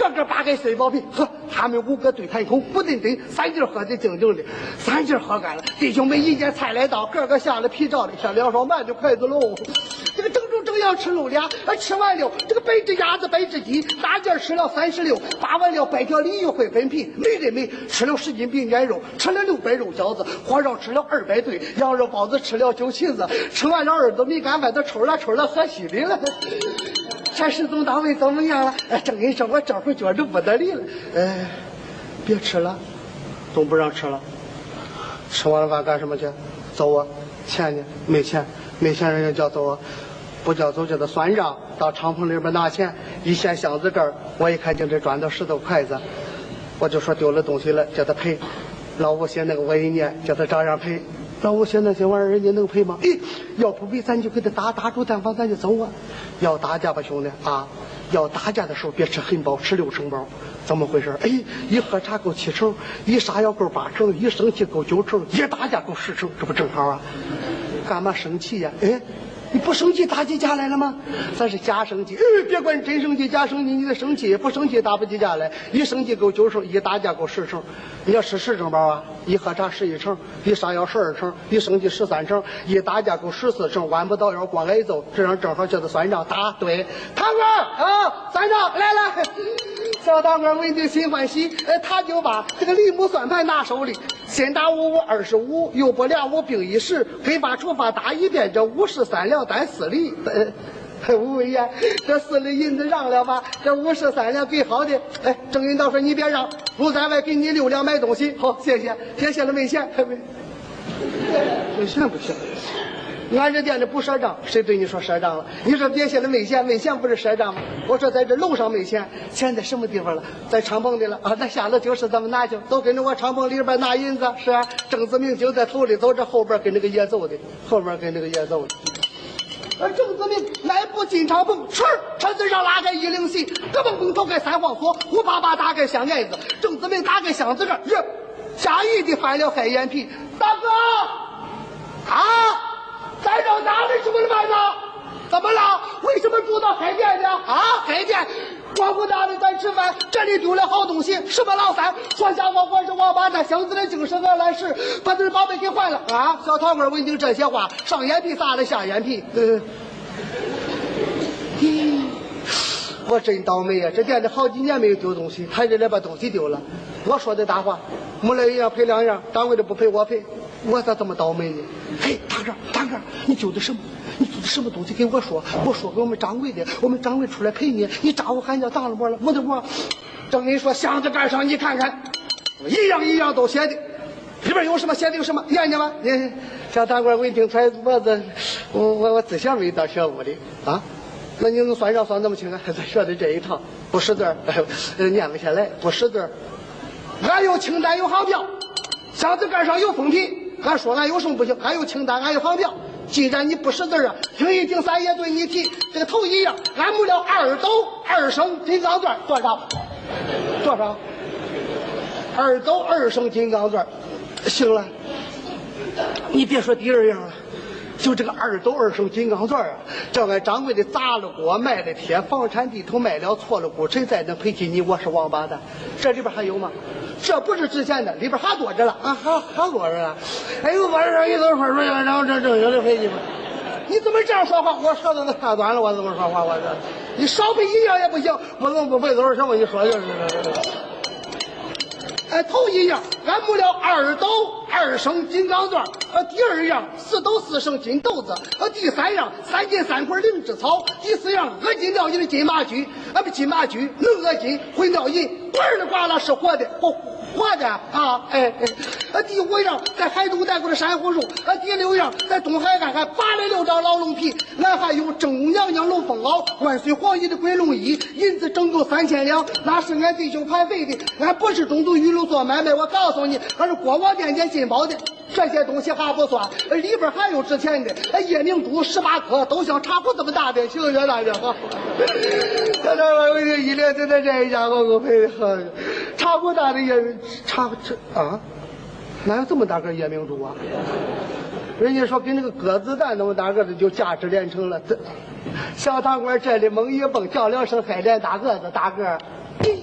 个个8个水宝瓶，呵，他们5个对谈孔，不顿顿，3斤喝的静静的，3斤喝干了。弟兄们一见菜来到，个个下了皮罩的，像两双慢的筷子喽。这个正中正要吃肉俩，吃完了，这个白只鸭子白只鸡，大件吃了36，扒完了白条鲤鱼烩粉皮，没人没吃了10斤饼粘肉，吃了600肉饺子，火烧吃了200对，羊肉包子吃了9旗子，吃完了耳朵米干饭都抽了喝稀里了。这事总单位怎么样了？郑人说我这会觉着不得力了。别吃了，总不让吃了。吃完了饭干什么去？走啊！钱呢？没钱，没钱人家叫走啊。不叫走就得算账，到敞篷里边拿钱，一掀箱子这儿，我一看就这砖头石头筷子，我就说丢了东西了，叫他赔。老吴写那个我一念，叫他照样赔。老吴写那些玩意儿，人家能赔吗？要不赔咱就给他打住单方咱就走啊。要打架吧兄弟啊，要打架的时候别吃很饱，吃6成饱。怎么回事？一喝茶够7成，一杀药够8成，一生气够9成，一打架够10成，这不正好啊？干嘛生气呀？你不生气打起架来了吗？咱是假生气，别管真生气假生气，你得生气，不生气打不起架来。一生气够9成，一打架够10成。你要吃10成饱啊，一喝茶11成，一杀药12成，一生气13成，一打架够14成，弯不到腰光挨揍，这样正好叫他算账打。对，堂哥啊，算账来了。小堂哥闻听心欢喜，他就把这个梨木算盘拿手里，先打55 25，又拨2 5并1 10，非法处罚打一遍，这53两单4厘。吴委员，这4厘银子让了吧？这53两给好的。郑云道说你别让，路在外给你6两买东西。好，谢谢，谢谢了，没钱。没钱不行。俺这店里不赊账，谁对你说赊账了？你说别写了没钱，没钱不是赊账吗？我说在这楼上没钱，钱在什么地方了？在敞篷里了啊！那下楼就是咱们拿去，都跟着我敞篷里边拿银子。是啊，郑子明就在头里走，这后边跟这个野走的，后边跟这个野走的。郑子明来步进敞篷，车子上拉开104，咯嘣嘣头开3黄锁，呼啪啪打开箱盖子。郑子明打开箱子这儿，下意的翻了开眼皮，大哥啊！在这哪里什么办呢？怎么了？为什么住到海淀呢？啊，海淀，我不打的咱吃饭，这里丢了好东西。什么老三？说瞎话，我是王八蛋，箱子里竟是鹅卵石，把这宝贝给换了啊！小堂哥闻听这些话，上眼皮撒了下眼皮。我真倒霉呀！这店里好几年没有丢东西，他这里把东西丢了。我说的大话，没来一样赔2样，掌柜的不赔我赔，我咋这么倒霉呢？堂哥，你丢的什么？你丢的什么东西？给我说，我说给我们掌柜的，我们掌柜出来赔你。你丈夫喊叫当了我了，没得我。郑人说箱子盖上你看看，一样都写的，里边有什么写的有什么，验去吧。小堂哥闻听揣脖子，我自小没到学屋里啊。那你能算账算那么清啊？咱学的这一套不识字念不下来，不识字。俺有清单有航票，箱子盖上有封皮。俺说俺有什么不行？俺有清单，俺有航票。既然你不识字啊，听一听三爷对你提这个头一样，俺木了2斗2升金刚钻，多少？2斗2升金刚钻，行了，你别说第2样了。就这个2斗2升金刚钻啊，叫俺掌柜的砸了锅卖了铁，房产地头卖了错了股，谁再能赔起你？我是王八蛋。这里边还有吗？这不是值钱的，里边还多着了啊，还多着了。我这一头说然后这正经的赔你们，你怎么这样说话？我舌头都看短了，我怎么说话？我这你少赔1样也不行，我怎么不赔多少钱？我跟你说就是。头一样，俺木了2斗2升金刚钻。第2样4斗4升金豆子。第3样3斤3块灵芝草。第4样鹅筋料理的金马驹。不金马驹，能鹅筋混料银，棍的刮了是活的，活的啊！第5样在海东带过的珊瑚肉。第6样在东海岸还拔了6张老龙皮。俺还有正宫娘娘龙凤袄，万岁皇帝的龟龙衣，银子整够3000两，那是俺弟兄盘费的。俺不是中途鱼路做买卖，我告诉你，俺是国王店信宝的。这些东西还不算，里边还有值钱的，夜明珠18颗，都像茶壶这么大的，行越大越好。我一连就在这一家我给我赔的，茶壶大的哪有这么大个夜明珠啊？人家说跟那个鸽子蛋那么大个的就价值连城了。小堂倌这里猛一蹦，叫2声海莲大个子大个。